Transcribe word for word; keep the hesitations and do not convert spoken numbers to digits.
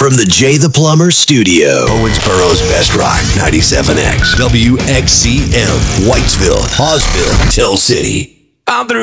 From the Jay the Plumber Studio. Owensboro's Best Rock, ninety-seven X, W X C M, Whitesville, Hawesville, Tell City. I'm through.